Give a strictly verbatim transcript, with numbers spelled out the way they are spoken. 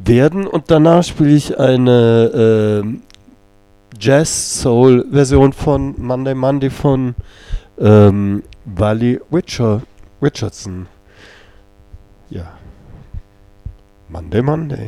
werden und danach spiele ich eine ähm, Jazz-Soul-Version von Monday Monday von ähm, Wally Richard, Richardson. Ja, Monday Monday.